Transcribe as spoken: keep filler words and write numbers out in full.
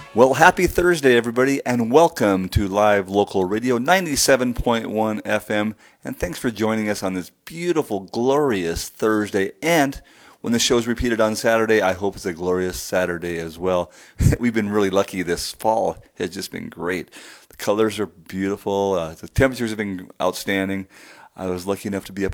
Well, happy Thursday, everybody, and welcome to Live Local Radio ninety-seven point one F M. And thanks for joining us on this beautiful, glorious Thursday. And when the show's repeated on Saturday, I hope it's a glorious Saturday as well. We've been really lucky this fall. It's just been great. The colors are beautiful. Uh, the temperatures have been outstanding. I was lucky enough to be up